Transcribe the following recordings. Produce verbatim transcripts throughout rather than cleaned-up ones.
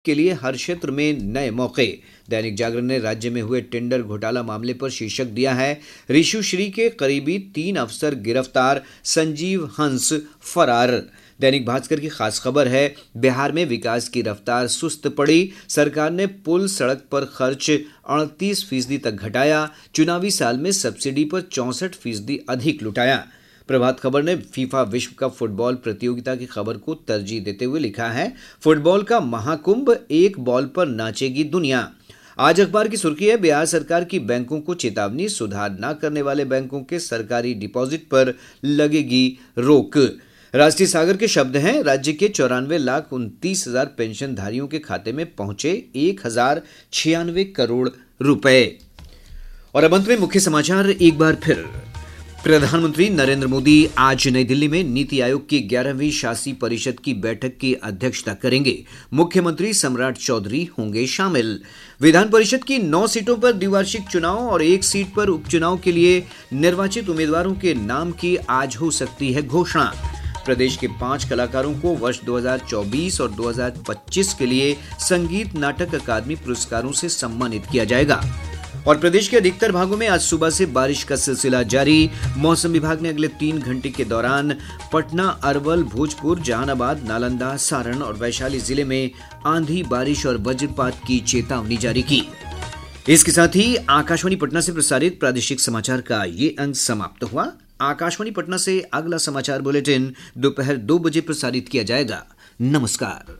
के लिए हर क्षेत्र में नए मौके। दैनिक जागरण ने राज्य में हुए टेंडर घोटाला मामले पर शीर्षक दिया है, ऋषुश्री के करीबी तीन अफसर गिरफ्तार, संजीव हंस फरार। दैनिक भास्कर की खास खबर है, बिहार में विकास की रफ्तार सुस्त पड़ी, सरकार ने पुल सड़क पर खर्च अड़तीस फीसदी तक घटाया, चुनावी साल में सब्सिडी पर चौंसठ फीसदी अधिक लुटाया। प्रभात खबर ने फीफा विश्व कप फुटबॉल प्रतियोगिता की खबर को तरजीह देते हुए लिखा है, फुटबॉल का महाकुंभ, एक बॉल पर नाचेगी दुनिया। आज अखबार की सुर्खी है, बिहार सरकार की बैंकों को चेतावनी, सुधार न करने वाले बैंकों के सरकारी डिपॉजिट पर लगेगी रोक। राष्ट्रीय सागर के शब्द हैं, राज्य के चौरानवे लाख उनतीस हजार पेंशनधारियों के खाते में पहुंचे एक हजार छियानवे करोड़ रुपए। और अब अंत में मुख्य समाचार एक बार फिर। प्रधानमंत्री नरेंद्र मोदी आज नई दिल्ली में नीति आयोग की ग्यारहवीं शासी परिषद की बैठक की अध्यक्षता करेंगे। मुख्यमंत्री सम्राट चौधरी होंगे शामिल। विधान परिषद की नौ सीटों पर द्विवार्षिक चुनाव और एक सीट पर उपचुनाव के लिए निर्वाचित उम्मीदवारों के नाम की आज हो सकती है घोषणा। प्रदेश के पांच कलाकारों को वर्ष दो हज़ार चौबीस और दो हज़ार पच्चीस के लिए संगीत नाटक अकादमी पुरस्कारों से सम्मानित किया जाएगा। और प्रदेश के अधिकतर भागों में आज सुबह से बारिश का सिलसिला जारी। मौसम विभाग ने अगले तीन घंटे के दौरान पटना, अरवल, भोजपुर, जहानाबाद, नालंदा, सारण और वैशाली जिले में आंधी, बारिश और वज्रपात की चेतावनी जारी की। इसके साथ ही आकाशवाणी पटना से प्रसारित प्रादेशिक समाचार का ये अंक समाप्त हुआ। आकाशवाणी पटना से अगला समाचार बुलेटिन दोपहर दो बजे प्रसारित किया जाएगा। नमस्कार।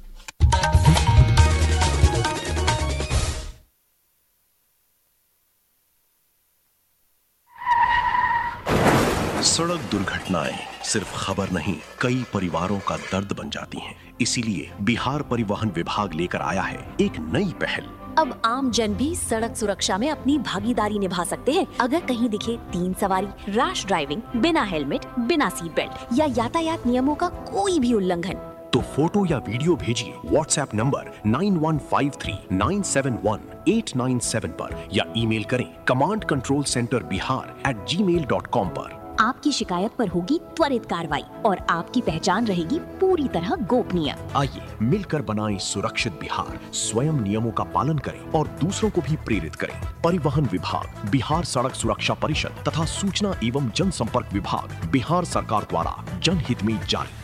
सड़क दुर्घटनाएं सिर्फ खबर नहीं, कई परिवारों का दर्द बन जाती हैं। इसीलिए बिहार परिवहन विभाग लेकर आया है एक नई पहल। अब आम जन भी सड़क सुरक्षा में अपनी भागीदारी निभा सकते हैं। अगर कहीं दिखे तीन सवारी, रैश ड्राइविंग, बिना हेलमेट, बिना सीट बेल्ट या यातायात नियमों का कोई भी उल्लंघन, तो फोटो या वीडियो भेजिए WhatsApp number nine one five three nine seven one eight nine seven पर या ईमेल करें command control centre Bihar eight जी मेल डॉट कॉम पर। आपकी शिकायत पर होगी त्वरित कार्रवाई और आपकी पहचान रहेगी पूरी तरह गोपनीय। आइए मिलकर बनाएं सुरक्षित बिहार, स्वयं नियमों का पालन करें और दूसरों को भी प्रेरित करें। परिवहन विभाग, बिहार सड़क सुरक्षा परिषद तथा सूचना एवं जनसंपर्क विभाग, बिहार सरकार द्वारा जनहित में जारी।